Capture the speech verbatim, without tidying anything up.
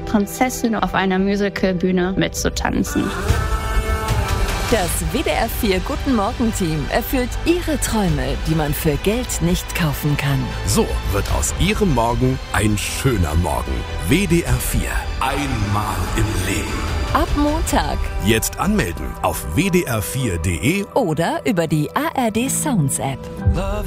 Prinzessin auf einer Musicalbühne mitzutanzen. Das W D R vier Guten Morgen-Team erfüllt Ihre Träume, die man für Geld nicht kaufen kann. So wird aus Ihrem Morgen ein schöner Morgen. W D R vier. Einmal im Leben. Ab Montag. Jetzt anmelden auf w d r vier punkt d e Oder über die A R D Sounds App.